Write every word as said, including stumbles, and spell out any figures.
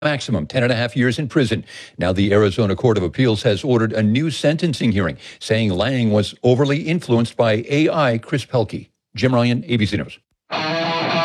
maximum ten and a half years in prison. Now the Arizona Court of Appeals has ordered a new sentencing hearing, saying Lang was overly influenced by A I. Chris Pelkey. Jim Ryan, A B C News.